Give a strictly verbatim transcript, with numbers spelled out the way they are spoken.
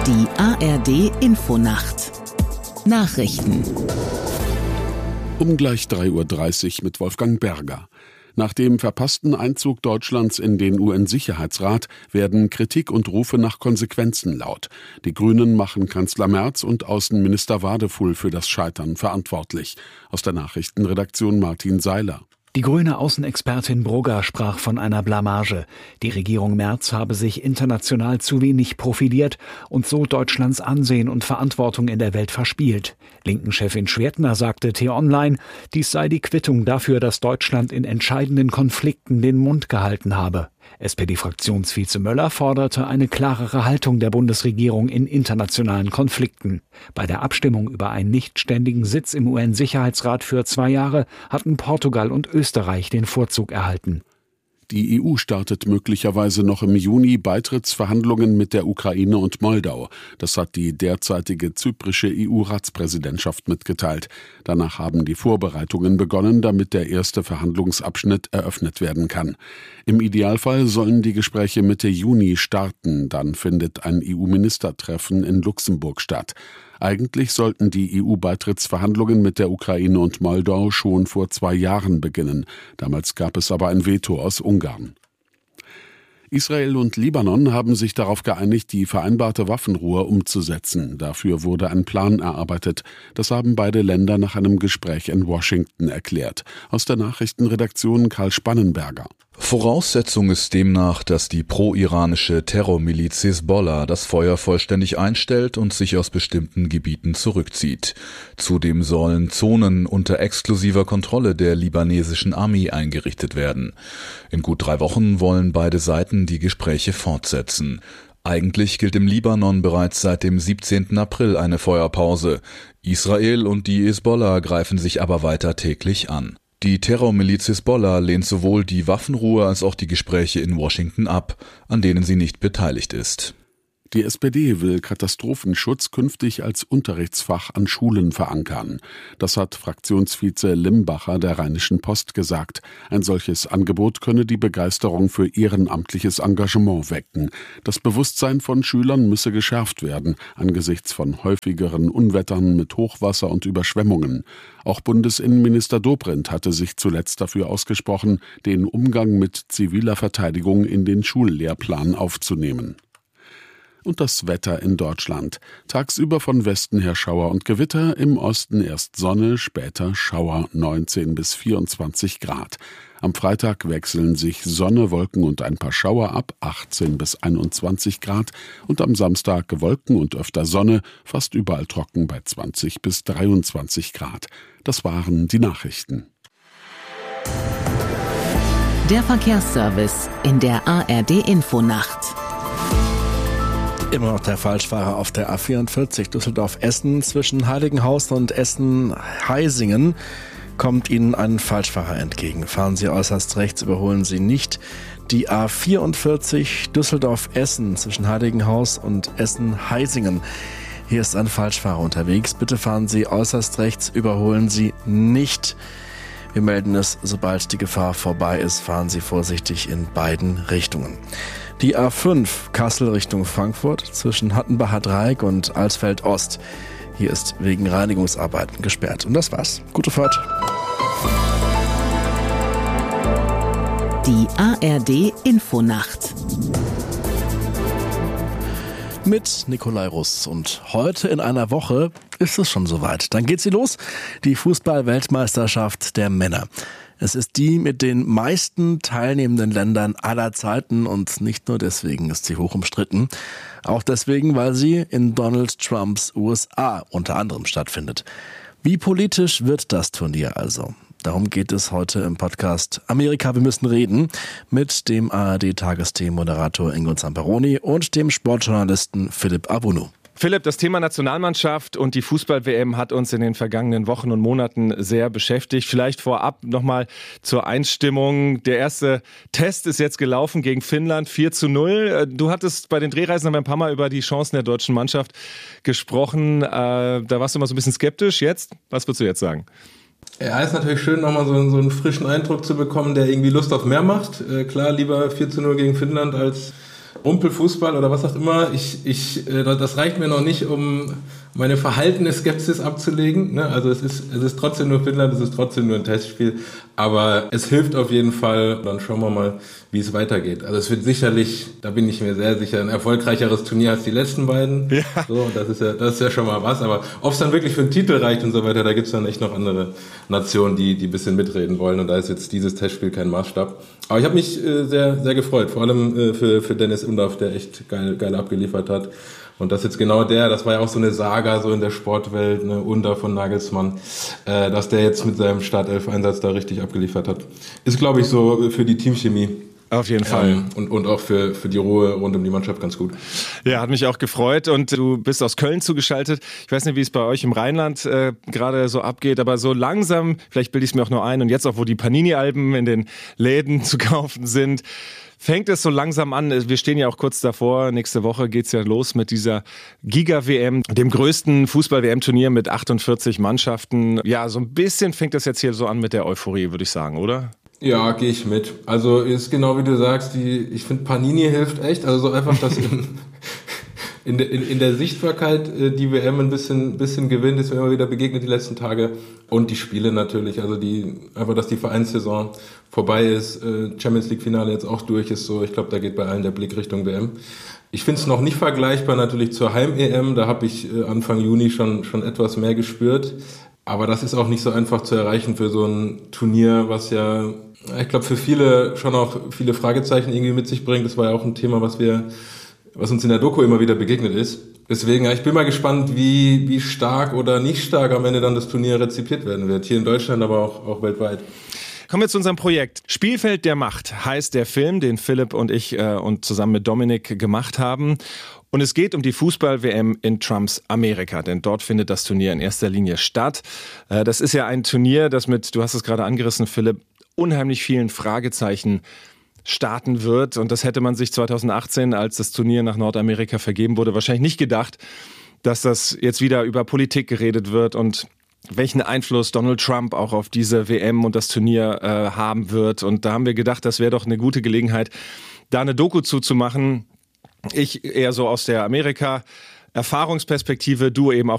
Die A R D-Infonacht Nachrichten. Um gleich drei Uhr dreißig mit Wolfgang Berger. Nach dem verpassten Einzug Deutschlands in den U N-Sicherheitsrat werden Kritik und Rufe nach Konsequenzen laut. Die Grünen machen Kanzler Merz und Außenminister Wadefuhl für das Scheitern verantwortlich. Aus der Nachrichtenredaktion Martin Seiler. Die grüne Außenexpertin Brugger sprach von einer Blamage. Die Regierung Merz habe sich international zu wenig profiliert und so Deutschlands Ansehen und Verantwortung in der Welt verspielt. Linken-Chefin Schwertner sagte T-Online, dies sei die Quittung dafür, dass Deutschland in entscheidenden Konflikten den Mund gehalten habe. S P D-Fraktionsvize Möller forderte eine klarere Haltung der Bundesregierung in internationalen Konflikten. Bei der Abstimmung über einen nichtständigen Sitz im U N-Sicherheitsrat für zwei Jahre hatten Portugal und Österreich den Vorzug erhalten. Die E U startet möglicherweise noch im Juni Beitrittsverhandlungen mit der Ukraine und Moldau. Das hat die derzeitige zyprische E U-Ratspräsidentschaft mitgeteilt. Danach haben die Vorbereitungen begonnen, damit der erste Verhandlungsabschnitt eröffnet werden kann. Im Idealfall sollen die Gespräche Mitte Juni starten. Dann findet ein E U-Ministertreffen in Luxemburg statt. Eigentlich sollten die E U-Beitrittsverhandlungen mit der Ukraine und Moldau schon vor zwei Jahren beginnen. Damals gab es aber ein Veto aus Ungarn. Israel und Libanon haben sich darauf geeinigt, die vereinbarte Waffenruhe umzusetzen. Dafür wurde ein Plan erarbeitet. Das haben beide Länder nach einem Gespräch in Washington erklärt. Aus der Nachrichtenredaktion Karl Spannenberger. Voraussetzung ist demnach, dass die pro-iranische Terrormiliz Hisbollah das Feuer vollständig einstellt und sich aus bestimmten Gebieten zurückzieht. Zudem sollen Zonen unter exklusiver Kontrolle der libanesischen Armee eingerichtet werden. In gut drei Wochen wollen beide Seiten die Gespräche fortsetzen. Eigentlich gilt im Libanon bereits seit dem siebzehnten April eine Feuerpause. Israel und die Hisbollah greifen sich aber weiter täglich an. Die Terrormiliz Hisbollah lehnt sowohl die Waffenruhe als auch die Gespräche in Washington ab, an denen sie nicht beteiligt ist. Die S P D will Katastrophenschutz künftig als Unterrichtsfach an Schulen verankern. Das hat Fraktionsvize Limbacher der Rheinischen Post gesagt. Ein solches Angebot könne die Begeisterung für ehrenamtliches Engagement wecken. Das Bewusstsein von Schülern müsse geschärft werden, angesichts von häufigeren Unwettern mit Hochwasser und Überschwemmungen. Auch Bundesinnenminister Dobrindt hatte sich zuletzt dafür ausgesprochen, den Umgang mit ziviler Verteidigung in den Schullehrplan aufzunehmen. Und das Wetter in Deutschland. Tagsüber von Westen her Schauer und Gewitter, im Osten erst Sonne, später Schauer, neunzehn bis vierundzwanzig Grad. Am Freitag wechseln sich Sonne, Wolken und ein paar Schauer ab, achtzehn bis einundzwanzig Grad. Und am Samstag Wolken und öfter Sonne, fast überall trocken bei zwanzig bis dreiundzwanzig Grad. Das waren die Nachrichten. Der Verkehrsservice in der A R D-Infonacht. Immer noch der Falschfahrer auf der A vierundvierzig Düsseldorf-Essen. Zwischen Heiligenhausen und Essen-Heisingen kommt Ihnen ein Falschfahrer entgegen. Fahren Sie äußerst rechts, überholen Sie nicht. Die A vierundvierzig Düsseldorf-Essen zwischen Heiligenhaus und Essen-Heisingen. Hier ist ein Falschfahrer unterwegs. Bitte fahren Sie äußerst rechts, überholen Sie nicht. Wir melden es, sobald die Gefahr vorbei ist, fahren Sie vorsichtig in beiden Richtungen. Die A fünf Kassel Richtung Frankfurt zwischen Hattenbacher Dreieck und Alsfeld Ost. Hier ist wegen Reinigungsarbeiten gesperrt. Und das war's. Gute Fahrt. Die A R D-Infonacht. Mit Nikolai Russ. Und heute in einer Woche ist es schon soweit. Dann geht sie los, die Fußball-Weltmeisterschaft der Männer. Es ist die mit den meisten teilnehmenden Ländern aller Zeiten und nicht nur deswegen ist sie hoch umstritten. Auch deswegen, weil sie in Donald Trumps U S A unter anderem stattfindet. Wie politisch wird das Turnier also? Darum geht es heute im Podcast Amerika, wir müssen reden mit dem A R D-Tagesthemen-Moderator Ingo Zamperoni und dem Sportjournalisten Philipp Abunu. Philipp, das Thema Nationalmannschaft und die Fußball-W M hat uns in den vergangenen Wochen und Monaten sehr beschäftigt. Vielleicht vorab nochmal zur Einstimmung. Der erste Test ist jetzt gelaufen gegen Finnland, vier zu null. Du hattest bei den Drehreisen aber ein paar Mal über die Chancen der deutschen Mannschaft gesprochen. Da warst du mal so ein bisschen skeptisch. Jetzt? Was würdest du jetzt sagen? Ja, ist natürlich schön, nochmal so, so einen frischen Eindruck zu bekommen, der irgendwie Lust auf mehr macht. Äh, klar, lieber vier zu null gegen Finnland als Rumpelfußball oder was auch immer, ich, ich, äh, das reicht mir noch nicht, um meine verhaltene Skepsis abzulegen. Ne? Also es ist, es ist trotzdem nur Finnland, es ist trotzdem nur ein Testspiel, aber es hilft auf jeden Fall. Dann schauen wir mal, wie es weitergeht. Also es wird sicherlich, da bin ich mir sehr sicher, ein erfolgreicheres Turnier als die letzten beiden. Ja. So, das ist ja, das ist ja schon mal was. Aber ob es dann wirklich für einen Titel reicht und so weiter, da gibt es dann echt noch andere Nationen, die, die ein bisschen mitreden wollen. Und da ist jetzt dieses Testspiel kein Maßstab. Aber ich habe mich äh, sehr, sehr gefreut, vor allem äh, für, für Dennis Undaff, der echt geil, geil abgeliefert hat. Und das ist jetzt genau der, das war ja auch so eine Saga so in der Sportwelt, ne, Undaff von Nagelsmann, äh, dass der jetzt mit seinem Startelf-Einsatz da richtig abgeliefert hat. Ist, glaube ich, so für die Teamchemie. Auf jeden Fall. Ähm, und, und auch für, für die Ruhe rund um die Mannschaft ganz gut. Ja, hat mich auch gefreut. Und du bist aus Köln zugeschaltet. Ich weiß nicht, wie es bei euch im Rheinland äh, gerade so abgeht, aber so langsam, vielleicht bilde ich es mir auch nur ein, und jetzt auch, wo die Panini-Alben in den Läden zu kaufen sind, fängt es so langsam an. Wir stehen ja auch kurz davor. Nächste Woche geht's ja los mit dieser Giga-W M, dem größten Fußball-W M-Turnier mit achtundvierzig Mannschaften. Ja, so ein bisschen fängt das jetzt hier so an mit der Euphorie, würde ich sagen, oder? Ja, gehe ich mit. Also ist genau wie du sagst, die, ich finde Panini hilft echt. Also so einfach, dass in, in, de, in, in der Sichtbarkeit die W M ein bisschen, bisschen gewinnt, ist mir immer wieder begegnet die letzten Tage. Und die Spiele natürlich, also die einfach, dass die Vereinssaison vorbei ist, Champions League Finale jetzt auch durch ist, so ich glaube, da geht bei allen der Blick Richtung W M. Ich finde es noch nicht vergleichbar natürlich zur Heim-E M, da habe ich Anfang Juni schon, schon etwas mehr gespürt. Aber das ist auch nicht so einfach zu erreichen für so ein Turnier, was ja, ich glaube, für viele schon auch viele Fragezeichen irgendwie mit sich bringt. Das war ja auch ein Thema, was wir, was uns in der Doku immer wieder begegnet ist. Deswegen, ja, ich bin mal gespannt, wie, wie stark oder nicht stark am Ende dann das Turnier rezipiert werden wird. Hier in Deutschland, aber auch, auch weltweit. Kommen wir zu unserem Projekt. Spielfeld der Macht heißt der Film, den Philipp und ich äh, und zusammen mit Dominik gemacht haben. Und es geht um die Fußball-W M in Trumps Amerika, denn dort findet das Turnier in erster Linie statt. Äh, das ist ja ein Turnier, das mit, du hast es gerade angerissen, Philipp, unheimlich vielen Fragezeichen starten wird. Und das hätte man sich zweitausendachtzehn, als das Turnier nach Nordamerika vergeben wurde, wahrscheinlich nicht gedacht, dass das jetzt wieder über Politik geredet wird und welchen Einfluss Donald Trump auch auf diese W M und das Turnier äh, haben wird. Und da haben wir gedacht, das wäre doch eine gute Gelegenheit, da eine Doku zuzumachen. Ich eher so aus der Amerika-Erfahrungsperspektive, du eben auch